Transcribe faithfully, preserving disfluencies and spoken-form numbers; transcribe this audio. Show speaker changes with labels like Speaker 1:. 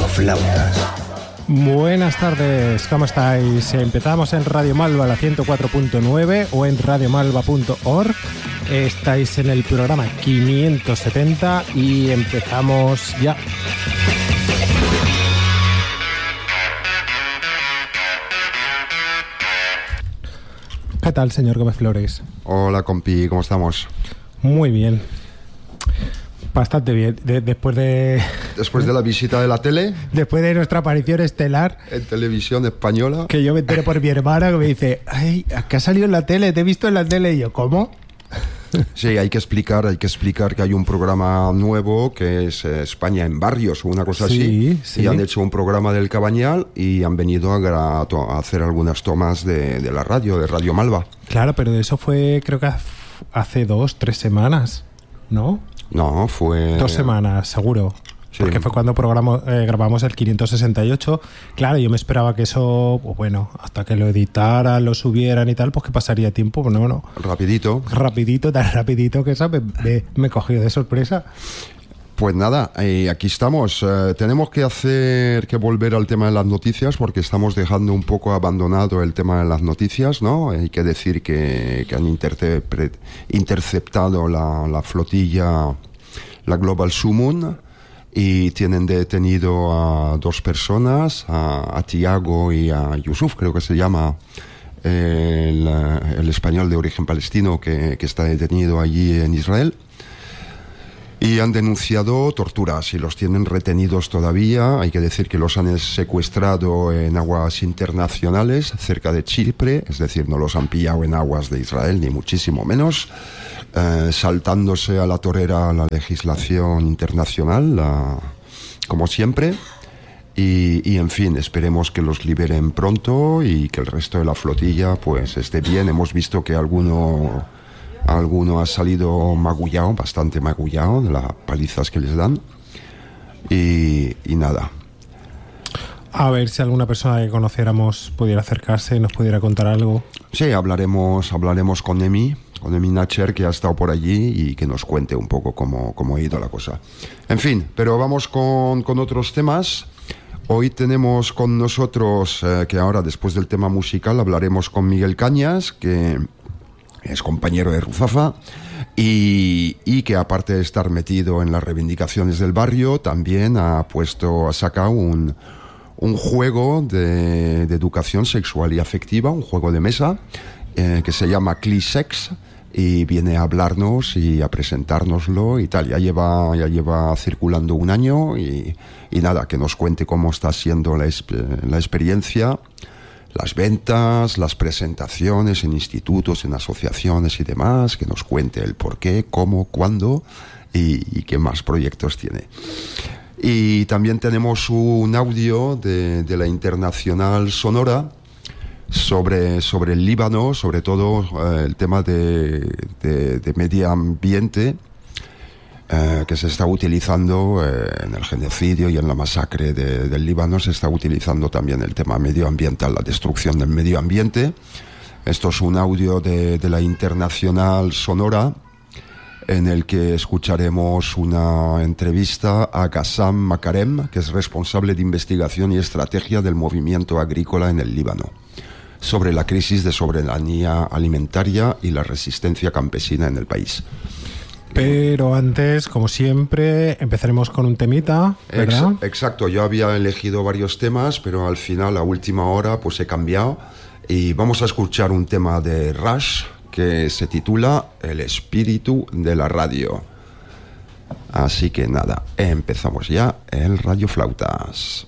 Speaker 1: Flautas.
Speaker 2: Buenas tardes, ¿cómo estáis? Empezamos en Radio Malva, la ciento cuatro punto nueve o en radio malva punto org. Estáis en el programa quinientos setenta y empezamos ya. ¿Qué tal, señor Gómez Flores?
Speaker 3: Hola, compi, ¿cómo estamos?
Speaker 2: Muy bien. Bastante bien. De, después de...
Speaker 3: Después de la visita de la tele.
Speaker 2: Después de nuestra aparición estelar.
Speaker 3: En televisión española.
Speaker 2: Que yo me enteré por mi hermana que me dice, ay, ¿qué ha salido en la tele? Te he visto en la tele. Y yo, ¿cómo?
Speaker 3: Sí, hay que explicar, hay que explicar que hay un programa nuevo que es eh, España en Barrios o una cosa
Speaker 2: sí,
Speaker 3: así.
Speaker 2: Sí.
Speaker 3: Y han hecho un programa del Cabañal y han venido a, gra- a hacer algunas tomas de, de la radio, de Radio Malva.
Speaker 2: Claro, pero de eso fue, creo que hace dos, tres semanas, ¿no?
Speaker 3: No, fue...
Speaker 2: Dos semanas, seguro.
Speaker 3: Sí.
Speaker 2: Porque fue cuando programo, eh, grabamos el quinientos sesenta y ocho. Claro, yo me esperaba que eso, pues bueno, hasta que lo editaran, lo subieran y tal, pues que pasaría tiempo. Pues no, no.
Speaker 3: Rapidito.
Speaker 2: Rapidito, tan rapidito que eso me, me, me cogió de sorpresa.
Speaker 3: Pues nada, eh, aquí estamos. Eh, tenemos que hacer que volver al tema de las noticias porque estamos dejando un poco abandonado el tema de las noticias, ¿no? Hay que decir que, que han intercepre- interceptado la, la flotilla, la Global Sumun, y tienen detenido a dos personas, a, a Tiago y a Yusuf, creo que se llama eh, el, el español de origen palestino que, que está detenido allí en Israel. Y han denunciado torturas y los tienen retenidos todavía. Hay que decir que los han secuestrado en aguas internacionales cerca de Chipre, es decir, no los han pillado en aguas de Israel, ni muchísimo menos, eh, saltándose a la torera la legislación internacional, la, como siempre. Y, y en fin, esperemos que los liberen pronto y que el resto de la flotilla pues esté bien. Hemos visto que alguno... Alguno ha salido magullado, bastante magullado de las palizas que les dan. Y, y nada.
Speaker 2: A ver si alguna persona que conociéramos pudiera acercarse y nos pudiera contar algo.
Speaker 3: Sí, hablaremos, hablaremos con Emi, con Emi Nacher, que ha estado por allí y que nos cuente un poco cómo, cómo ha ido la cosa. En fin, pero vamos con, con otros temas. Hoy tenemos con nosotros, eh, que ahora después del tema musical hablaremos con Miguel Cañas, que... es compañero de Ruzafa y, y que aparte de estar metido en las reivindicaciones del barrio, también ha puesto, ha sacado un, un juego de, de educación sexual y afectiva, un juego de mesa eh, que se llama Clisex y viene a hablarnos y a presentárnoslo y tal. Ya lleva, ya lleva circulando un año y, y nada, que nos cuente cómo está siendo la, la experiencia, las ventas, las presentaciones en institutos, en asociaciones y demás, que nos cuente el por qué, cómo, cuándo y, y qué más proyectos tiene. Y también tenemos un audio de, de la Internacional Sonora sobre, sobre el Líbano, sobre todo eh, el tema de, de, de medio ambiente, Eh, que se está utilizando eh, en el genocidio y en la masacre de, del Líbano. Se está utilizando también el tema medioambiental, la destrucción del medio ambiente. Esto es un audio de, de la Internacional Sonora en el que escucharemos una entrevista a Gassam Makarem, que es responsable de investigación y estrategia del movimiento agrícola en el Líbano, sobre la crisis de soberanía alimentaria y la resistencia campesina en el país.
Speaker 2: Pero antes, como siempre, empezaremos con un temita, ¿verdad?
Speaker 3: Ex- exacto, yo había elegido varios temas, pero al final, a última hora, pues he cambiado. Y vamos a escuchar un tema de Rush que se titula El espíritu de la radio. Así que nada, empezamos ya el Radio Flautas.